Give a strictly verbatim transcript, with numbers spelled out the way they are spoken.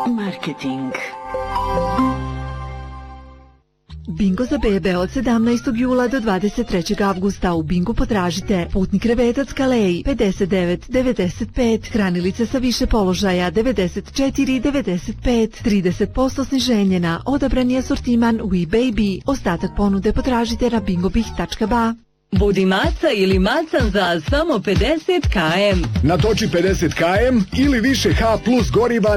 Marketing. Bingo za bebe od sedamnaestog jula do dvadeset trećeg avgusta. U Bingu potražite putni krevetac Calais pedeset devet devedeset pet, hranilice sa više položaja devedeset četiri devedeset pet, trideset posto sniženje na odabrani asortiman We Baby. Ostatak ponude potražite na bingobih tačka ba. Budi maca ili macan za samo pedeset kilometara. Natoči pedeset kilometara ili više H plus goriva